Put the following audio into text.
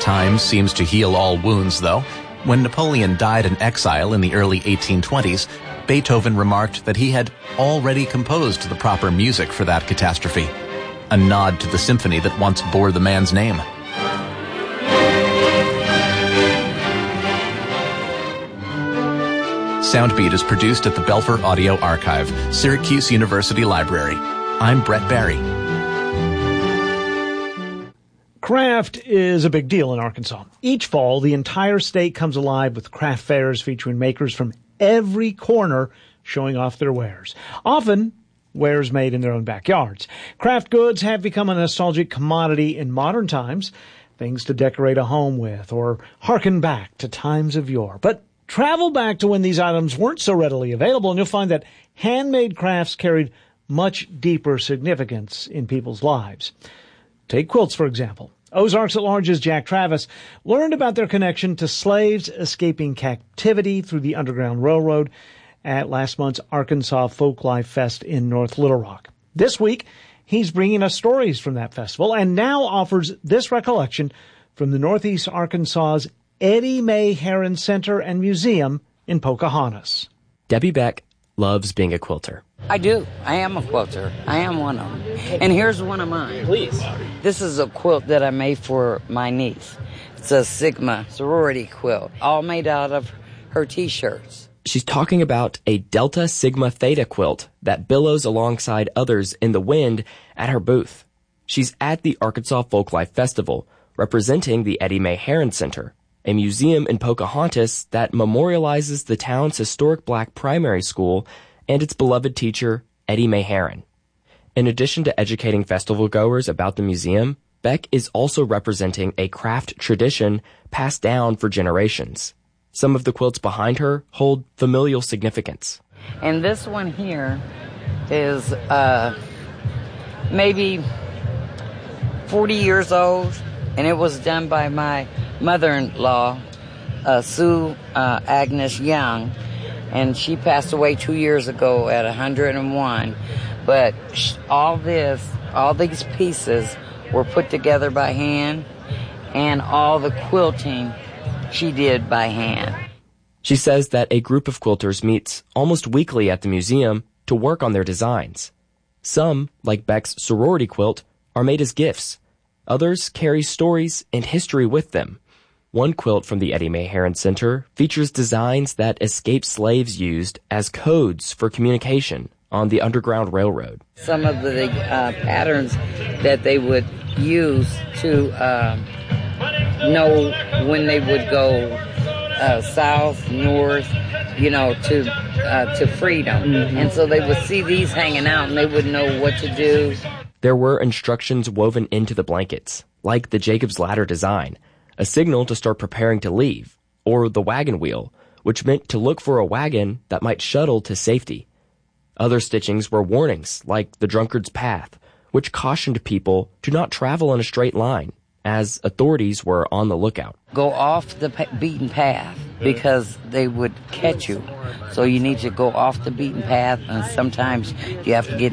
Time seems to heal all wounds, though. When Napoleon died in exile in the early 1820s, Beethoven remarked that he had already composed the proper music for that catastrophe, a nod to the symphony that once bore the man's name. Soundbeat is produced at the Belfer Audio Archive, Syracuse University Library. I'm Brett Barry. Craft is a big deal in Arkansas. Each fall, the entire state comes alive with craft fairs featuring makers from every corner showing off their wares. Often, wares made in their own backyards. Craft goods have become a nostalgic commodity in modern times, things to decorate a home with or harken back to times of yore. But travel back to when these items weren't so readily available, and you'll find that handmade crafts carried much deeper significance in people's lives. Take quilts, for example. Ozarks at Large's Jack Travis learned about their connection to slaves escaping captivity through the Underground Railroad at last month's Arkansas Folklife Fest in North Little Rock. This week, he's bringing us stories from that festival and now offers this recollection from the Northeast Arkansas's Eddie Mae Herron Center and Museum in Pocahontas. Debbie Beck loves being a quilter. I do. I am a quilter. I am one of them. And here's one of mine. Please. This is a quilt that I made for my niece. It's a Sigma sorority quilt, all made out of her T-shirts. She's talking about a Delta Sigma Theta quilt that billows alongside others in the wind at her booth. She's at the Arkansas Folklife Festival, representing the Eddie Mae Herron Center, a museum in Pocahontas that memorializes the town's historic black primary school and its beloved teacher, Eddie Mae Herron. In addition to educating festival goers about the museum, Beck is also representing a craft tradition passed down for generations. Some of the quilts behind her hold familial significance. And this one here is maybe 40 years old, and it was done by my mother-in-law, Sue Agnes Young, and she passed away 2 years ago at 101. But all these pieces were put together by hand, and all the quilting she did by hand. She says that a group of quilters meets almost weekly at the museum to work on their designs. Some, like Beck's sorority quilt, are made as gifts. Others carry stories and history with them. One quilt from the Eddie Mae Herron Center features designs that escaped slaves used as codes for communication on the Underground Railroad. Some of the patterns that they would use to know when they would go south, north, to freedom. Mm-hmm. And so they would see these hanging out and they would know what to do. There were instructions woven into the blankets, like the Jacob's Ladder design, a signal to start preparing to leave, or the wagon wheel, which meant to look for a wagon that might shuttle to safety. Other stitchings were warnings, like the drunkard's path, which cautioned people to not travel in a straight line, as authorities were on the lookout. Go off the beaten path, because they would catch you. So you need to go off the beaten path, and sometimes you have to get